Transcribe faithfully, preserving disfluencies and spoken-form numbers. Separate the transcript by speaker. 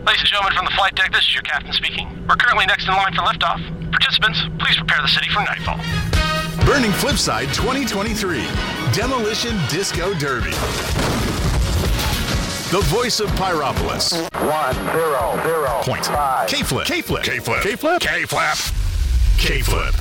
Speaker 1: Ladies and gentlemen from the flight deck, this is your captain speaking. We're currently next in line for liftoff. Participants, please prepare the city for nightfall.
Speaker 2: Burning Flipside twenty twenty-three, Demolition Disco Derby. The voice of Pyropolis.
Speaker 3: One, zero, zero,
Speaker 2: Point.
Speaker 3: five.
Speaker 2: K-Flip. K-Flip.
Speaker 4: K-Flip.
Speaker 2: K-Flip.
Speaker 4: K-Flip.
Speaker 2: K-Flip.